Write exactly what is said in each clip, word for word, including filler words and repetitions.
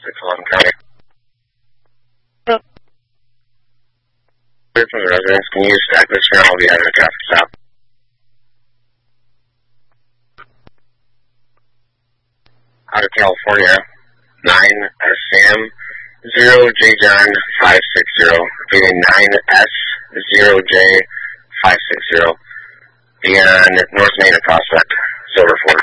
six eleven County. Yep. Clear from the residence. Can you use stack this for now? I'll be having a traffic stop. Out of California, nine S Sam, zero J John five six zero. Repeating nine S zero J five six zero. And North Main and Prospect, Silver Ford.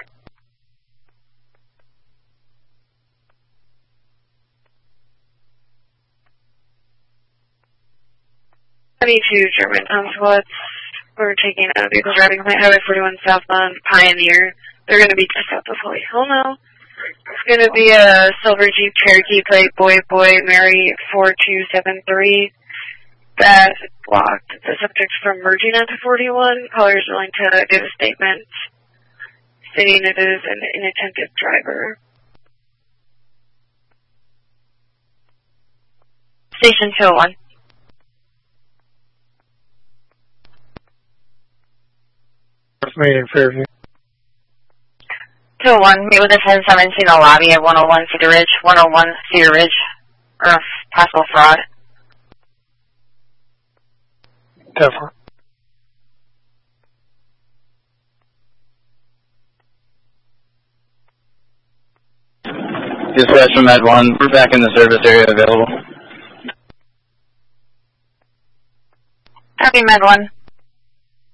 seventy-two German Unswats. We're taking a vehicle driving complaint Highway forty-one southbound Pioneer. They're going to be just out the Holy Hill now. It's going to be a silver Jeep Cherokee plate Boy Boy Mary four two seven three. That blocked the subject from merging onto forty-one. Caller is willing to give a statement stating it is an inattentive driver. Station two oh one. North Main in Fairview. two oh one, meet with a ten seventeen in the lobby at one oh one Cedar Ridge, one oh one Cedar Ridge, or possible fraud. Definitely. Dispatch from Med one, we're back in the service area available. Copy Med one.